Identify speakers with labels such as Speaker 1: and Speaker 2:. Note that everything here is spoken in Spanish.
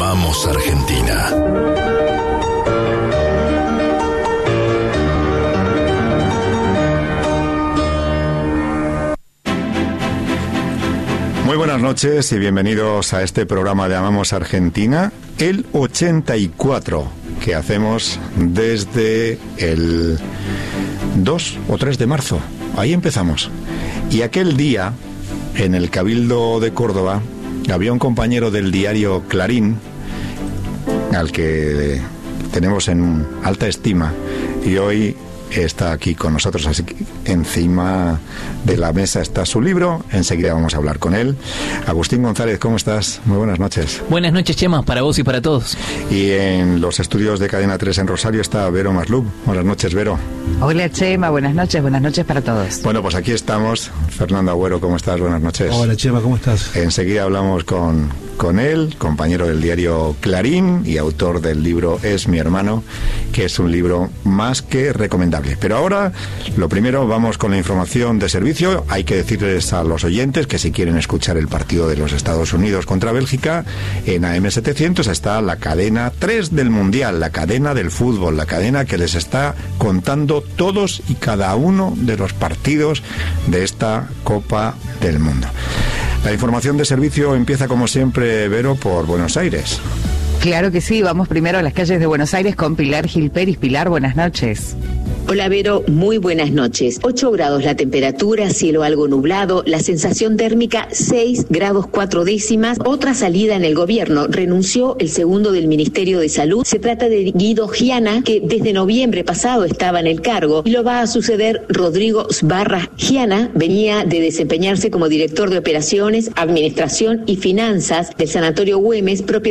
Speaker 1: Amamos Argentina.
Speaker 2: Muy buenas noches y bienvenidos a este programa de Amamos Argentina, el 84, que hacemos desde el 2 o 3 de marzo. Ahí empezamos. Y aquel día, en el Cabildo de Córdoba, había un compañero del diario Clarín, al que tenemos en alta estima, y hoy está aquí con nosotros, así que encima de la mesa está su libro. Enseguida vamos a hablar con él. Agustín González, ¿cómo estás? Muy buenas noches.
Speaker 3: Buenas noches, Chema, para vos y para todos.
Speaker 2: Y en los estudios de Cadena 3 en Rosario está Vero Maslub. Buenas noches, Vero.
Speaker 4: Hola, Chema, buenas noches para todos.
Speaker 2: Bueno, pues aquí estamos. Fernando Agüero, ¿cómo estás? Buenas noches.
Speaker 5: Hola, Chema, ¿cómo estás?
Speaker 2: Enseguida hablamos con él, compañero del diario Clarín y autor del libro Es mi hermano, que es un libro más que recomendable. Pero ahora, lo primero, vamos con la información de servicio. Hay que decirles a los oyentes que si quieren escuchar el partido de los Estados Unidos contra Bélgica, en AM700 está la cadena 3 del Mundial, la cadena del fútbol, la cadena que les está contando todos y cada uno de los partidos de esta Copa del Mundo. La información de servicio empieza, como siempre, Vero, por Buenos Aires.
Speaker 4: Claro que sí, vamos primero a las calles de Buenos Aires con Pilar Gil Peris. Pilar, buenas noches.
Speaker 6: Hola, Vero, muy buenas noches. 8 grados la temperatura, cielo algo nublado, la sensación térmica 6 grados 4 décimas. Otra salida en el gobierno, renunció el segundo del Ministerio de Salud. Se trata de Guido Giana, que desde noviembre pasado estaba en el cargo, y lo va a suceder Rodrigo Sbarra. Giana venía de desempeñarse como director de operaciones, administración y finanzas del Sanatorio Güemes, propiedad